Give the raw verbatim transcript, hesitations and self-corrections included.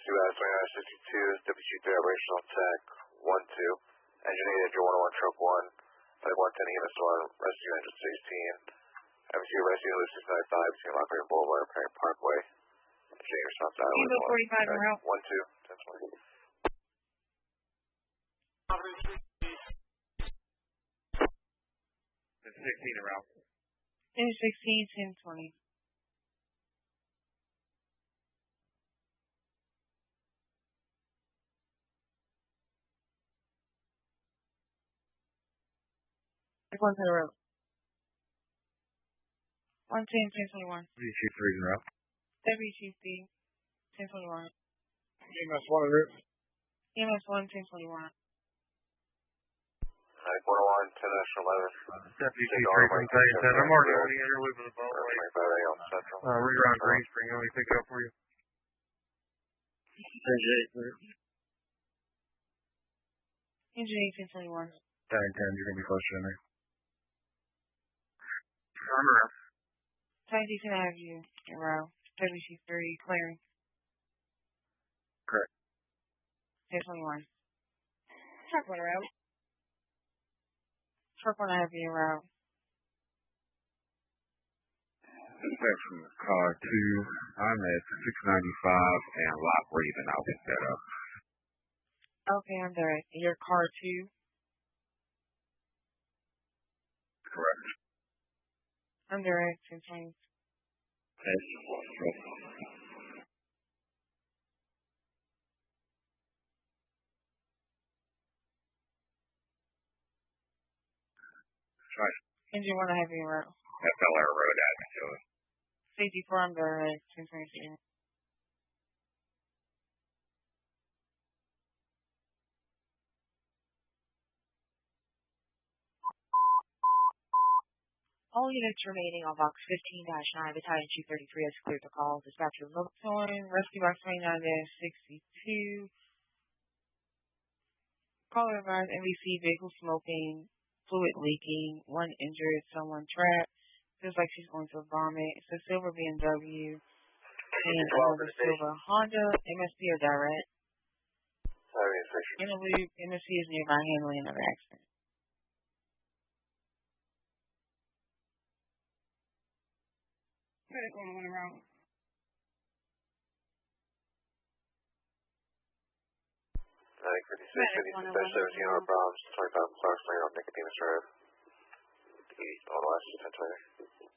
two out of twenty-nine sixty-two, W C three operational tech one two. Engine eight, engine one oh one, truck one. Flight one ten, E M S one, rescue engine sixteen. M C rescue loop six ninety-five between Lockwood Boulevard and Parent Parkway. Engine eight response out. Evo forty-five en route. one two, ten twenty. sixteen en route. Engine sixteen, ten twenty. One to the road. One ten, ten twenty-one. W C three en route. W C three, ten twenty-one. E M S one en route. E M S one, ten twenty-one. Mike one oh one, ten National eleven. W C three from Tyson. I'm already on the interloop of the boat. twenty-five A on Central. Uh, reroute Green Spring. Let me pick it up for you. Engine eight. Engine eight, ten twenty-one. ten ten, you're going to be closer in there. I'm around. Tyson Avenue en route. W C three, clearing. Correct. ten twenty-one. Truck one route. Truck one Avenue en route. That's from car two. I'm at six ninety-five and Lock Raven. I'll pick that up. Okay, I'm there. Your car two? Correct. I'm there. ten twenty. Okay. Right. Engine one Avenue en route. F L R Road, Admin Joey. Safety four, I'm there. ten twenty-two. All units remaining on box fifteen dash nine, Battalion two thirty-three has cleared the call. Dispatcher look. Rescue box twenty-nine dash sixty-two. Call advised M V C vehicle smoking, fluid leaking, one injured, someone trapped. Feels like she's going to vomit. It's a silver B M W and another silver Honda. M S P or direct. Interlude. M S P is nearby handling another accident. Medic one went around. Medic fifty-six, fifty-six, seventeen on problems, twenty-five Clark's Lane on Nicodemus Road. East, all the last ten twenty.